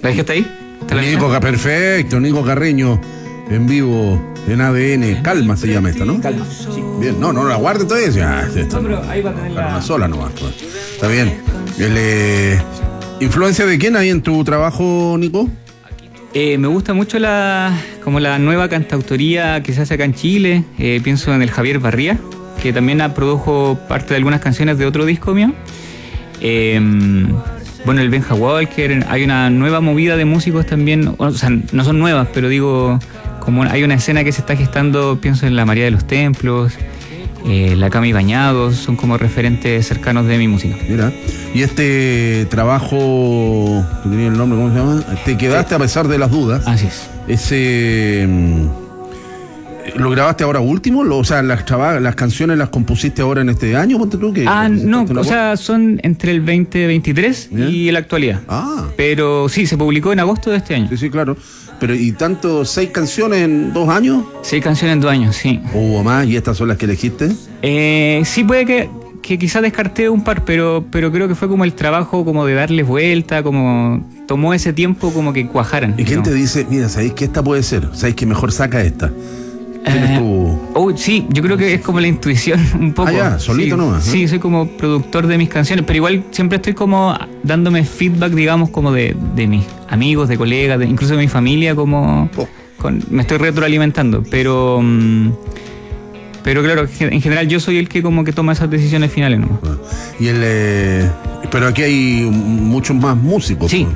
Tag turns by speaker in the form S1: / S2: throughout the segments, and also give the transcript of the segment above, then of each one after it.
S1: ¿La dejaste ahí?
S2: Perfecto, Nico Carreño en vivo en ADN. Calma se llama esta, ¿no?
S1: Calma, sí.
S2: Bien, no la guarde todavía. Ya,
S1: No, pero ahí va a tener
S2: para una sola nomás. Pues. Está bien. ¿Influencia de quién hay en tu trabajo, Nico?
S1: Me gusta mucho como la nueva cantautoría que se hace acá en Chile. Pienso en el Javier Barría, que también produjo parte de algunas canciones de otro disco mío. Bueno, el Benja Walker. Hay una nueva movida de músicos también. O sea, no son nuevas, pero digo, como hay una escena que se está gestando. Pienso en la María de los Templos, la Cami Bañados. Son como referentes cercanos de mi música.
S2: Mira, y este trabajo, que tenía el nombre, ¿cómo se llama? Te quedaste a pesar de las dudas.
S1: Así es.
S2: Ese... ¿Lo grabaste ahora último? O sea, las canciones las compusiste ahora en este año, ponte tú.
S1: No, o sea, son entre el 2023 y la actualidad. Pero sí, se publicó en agosto de este año.
S2: Sí, claro. Pero, ¿y tanto 6 canciones en 2 años?
S1: 6 canciones en 2 años, sí.
S2: ¿Hubo más? ¿Y estas son las que elegiste?
S1: Sí, puede que quizás descarté un par, pero creo que fue como el trabajo como de darles vuelta, como tomó ese tiempo como que cuajaran.
S2: ¿Y quién te dice, mira, sabéis que esta puede ser? ¿Sabéis que mejor saca esta?
S1: Sí, yo creo que es como la intuición un poco.
S2: Solito
S1: sí,
S2: nomás.
S1: Sí, soy como productor de mis canciones, pero igual siempre estoy como dándome feedback, digamos, como de mis amigos, de colegas, incluso de mi familia, como me estoy retroalimentando, pero claro, en general yo soy el que como que toma esas decisiones finales, ¿no?
S2: Pero aquí hay muchos más músicos.
S1: Sí.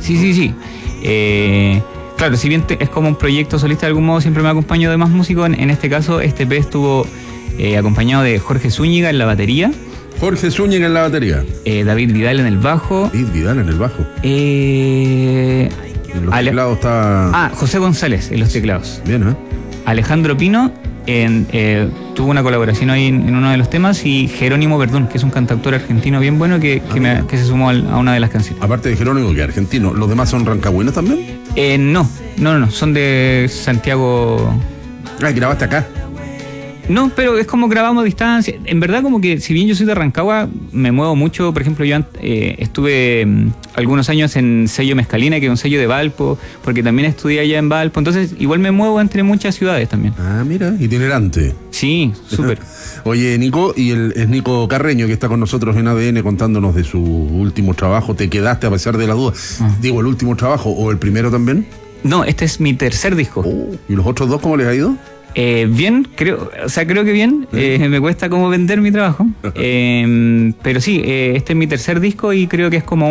S1: Claro, si bien es como un proyecto solista, de algún modo siempre me acompaño de más músicos. En este caso, este EP estuvo acompañado de Jorge Zúñiga en la batería. David Vidal en el bajo. En los teclados está... José González en los teclados.
S2: Bien,
S1: Alejandro Pino tuvo una colaboración ahí en uno de los temas, y Jerónimo Verdún, que es un cantautor argentino bien bueno que se sumó a una de las canciones.
S2: Aparte de Jerónimo, que es argentino, ¿los demás son rancagüinos también?
S1: No, son de Santiago.
S2: ¿Grabaste acá?
S1: No, pero es como grabamos a distancia. En verdad, como que si bien yo soy de Rancagua, me muevo mucho. Por ejemplo, yo estuve algunos años en Sello Mezcalina, que es un sello de Valpo, porque también estudié allá en Valpo. Entonces, igual me muevo entre muchas ciudades también.
S2: Mira, itinerante.
S1: Sí, súper.
S2: Oye, Nico, y es Nico Carreño, que está con nosotros en ADN contándonos de su último trabajo. ¿Te quedaste a pesar de las dudas? Digo, ¿el último trabajo o el primero también?
S1: No, este es mi tercer disco.
S2: ¿Y los otros 2 cómo les ha ido?
S1: Bien, creo que bien. Me cuesta como vender mi trabajo. Pero sí, este es mi tercer disco y creo que es como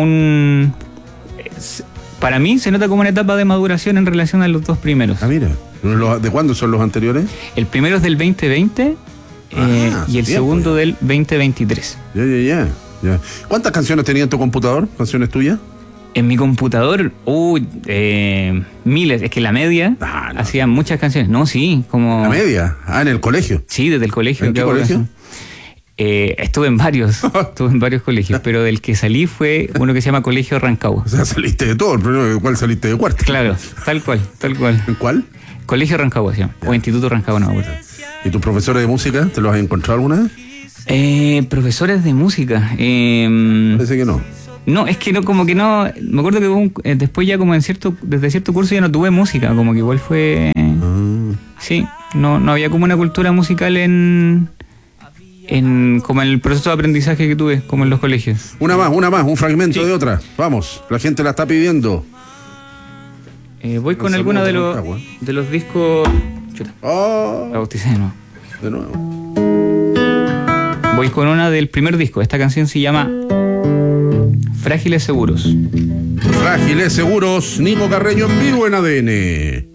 S1: para mí se nota como una etapa de maduración en relación a los 2 primeros.
S2: Mira. ¿De cuándo son los anteriores?
S1: El primero es del 2020 y el segundo del 2023.
S2: Ya. ¿Cuántas canciones tenía en tu computador? ¿Canciones tuyas?
S1: En mi computador, miles. Es que la media hacía muchas canciones. No, sí, como...
S2: ¿La media? En el colegio.
S1: Sí, desde el colegio.
S2: ¿En qué colegio?
S1: Estuve en varios colegios, pero del que salí fue uno que se llama Colegio Rancagua.
S2: O sea, saliste de todo, pero ¿cuál saliste de cuarto?
S1: Claro, tal cual.
S2: ¿En cuál?
S1: Colegio Rancagua se llama, o Instituto Rancagua, no.
S2: ¿Y tus profesores de música, te los has encontrado alguna vez?
S1: Profesores de música.
S2: Parece que no.
S1: No, es que no, como que no. Me acuerdo que después ya como desde cierto curso ya no tuve música, como que igual fue. Sí, no había como una cultura musical como en el proceso de aprendizaje que tuve, como en los colegios.
S2: Una más, un fragmento de otra. Vamos, la gente la está pidiendo.
S1: Voy con alguna de los discos. Chuta. La bauticé
S2: de nuevo.
S1: Voy con una del primer disco. Esta canción se llama Frágiles Seguros.
S2: Nico Carreño en vivo en ADN.